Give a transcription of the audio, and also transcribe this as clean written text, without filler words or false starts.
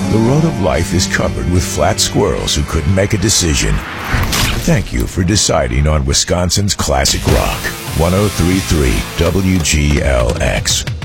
The road of life is covered with flat squirrels who couldn't make a decision. Thank you for deciding on Wisconsin's classic rock. 103.3 WGLX.